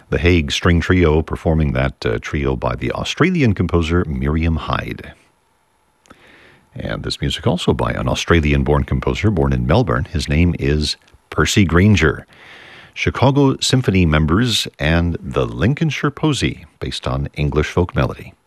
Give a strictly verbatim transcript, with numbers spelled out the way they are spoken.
The Hague String Trio performing that uh, trio by the Australian composer Miriam Hyde. And this music also by an Australian-born composer born in Melbourne. His name is Percy Grainger. Chicago Symphony members and the Lincolnshire Posy, based on English folk melody.